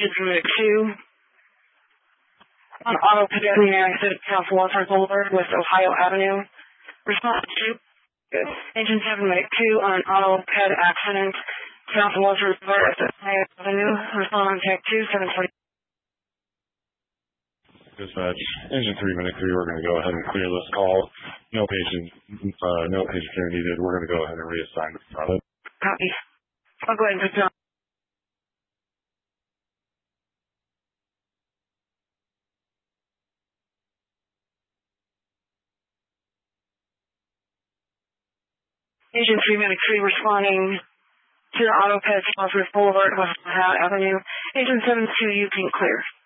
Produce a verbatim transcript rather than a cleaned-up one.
Unit two on auto pedestrian exit South Walter Boulevard, West Ohio Avenue. Response two. Good. Engine seven Unit two on auto ped accident South Walter Boulevard, West Ohio Avenue. Respond on tech two, seven forty. Dispatch, engine three minute three, we're going to go ahead and clear this call. No patient, uh, no patient care needed. We're going to go ahead and reassign the pilot. Copy. I'll go ahead and put down. Engine three minute three responding to the auto ped South Boulevard, West Ohio Avenue. Engine seven two, you can clear.